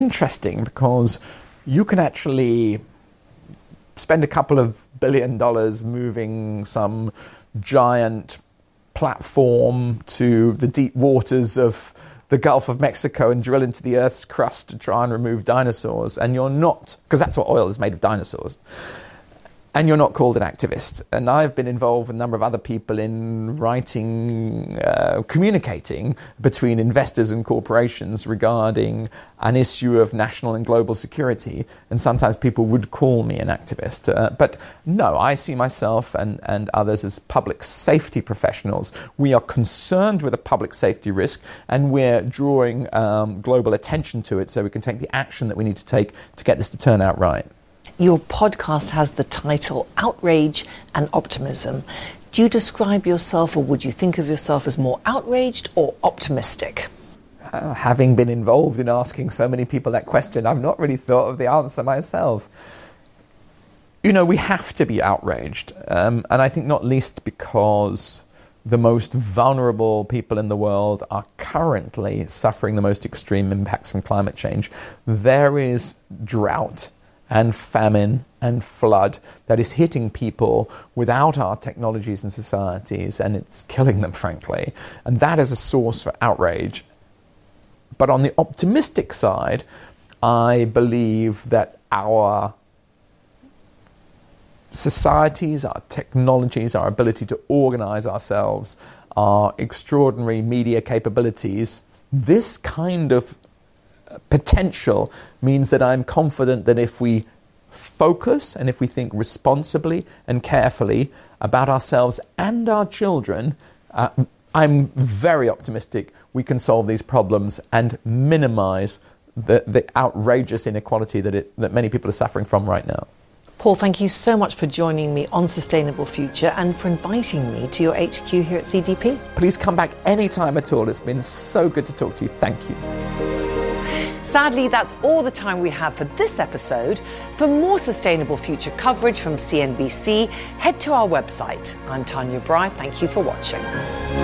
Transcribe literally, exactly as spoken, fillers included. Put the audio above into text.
interesting because you can actually spend a couple of billion dollars moving some giant platform to the deep waters of the Gulf of Mexico and drill into the Earth's crust to try and remove dinosaurs, and you're not, because that's what oil is made of, dinosaurs, and you're not called an activist. And I've been involved with a number of other people in writing, uh, communicating between investors and corporations regarding an issue of national and global security. And sometimes people would call me an activist. Uh, but no, I see myself and, and others as public safety professionals. We are concerned with a public safety risk, and we're drawing um, global attention to it so we can take the action that we need to take to get this to turn out right. Your podcast has the title Outrage and Optimism. Do you describe yourself, or would you think of yourself as more outraged or optimistic? Uh, having been involved in asking so many people that question, I've not really thought of the answer myself. You know, we have to be outraged, um, and I think not least because the most vulnerable people in the world are currently suffering the most extreme impacts from climate change. There is drought and famine and flood that is hitting people without our technologies and societies, and it's killing them, frankly. And that is a source for outrage. But on the optimistic side, I believe that our societies, our technologies, our ability to organize ourselves, our extraordinary media capabilities, this kind of potential means that I'm confident that if we focus and if we think responsibly and carefully about ourselves and our children, uh, I'm very optimistic we can solve these problems and minimize the, the outrageous inequality that it, that many people are suffering from right now. Paul, thank you so much for joining me on Sustainable Future and for inviting me to your H Q here at C D P. Please come back anytime at all. It's been so good to talk to you. Thank you. Sadly, that's all the time we have for this episode. For more Sustainable Future coverage from C N B C, head to our website. I'm Tanya Bry. Thank you for watching.